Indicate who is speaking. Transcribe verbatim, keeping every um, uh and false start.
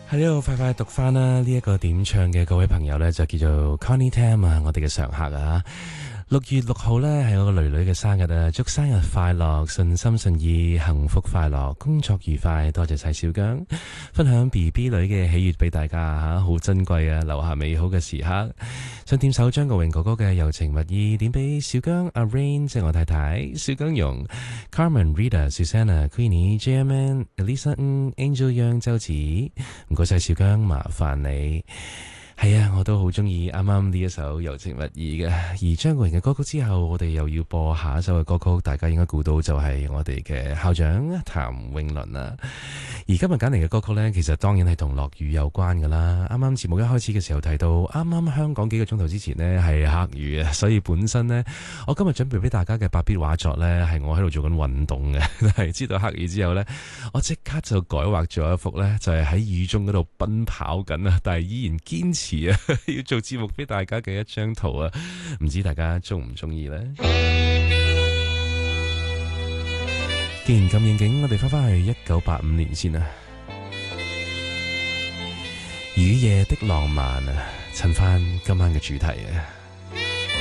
Speaker 1: 喺呢度快快讀翻啦！呢、這、一個點唱嘅各位朋友呢，就叫做 Connie Tam 啊，我哋嘅常客啊。六月六號呢，係我個女女嘅生日啊，祝生日快樂，順心順意，幸福快樂，工作愉快。多謝晒小姜分享 B B 女嘅喜悅俾大家吓，好珍貴啊，留下美好嘅時刻。想點首張國榮哥哥嘅柔情蜜意，點俾小姜阿 Rain 即係我太太，小姜蓉 Carmen、Rita、Susanna、Queenie、J M N、Elisa、Angel Young、周子，唔該晒小姜，麻煩你。係啊，我都好中意啱啱呢一首柔情蜜意嘅。而張國榮嘅歌曲之後，我哋又要播下一首嘅歌曲，大家應該估到就係我哋嘅校長譚詠麟啦。而今日揀嚟嘅歌曲呢，其實當然係同落雨有關噶啦。啱啱節目一開始嘅時候提到，啱啱香港幾個鐘頭之前呢係黑雨啊，所以本身呢，我今日準備俾大家嘅白筆畫作呢，係我喺度做緊運動嘅。但係知道黑雨之後呢，我即刻就改畫咗一幅呢，就係喺雨中嗰度奔跑緊啊，但係依然堅持啊，要做節目俾大家嘅一張圖啊，唔知大家中唔中意呢？既然咁應景，我哋翻返去一九八五年先啊，雨夜的浪漫啊，襯翻今晚嘅主題啊。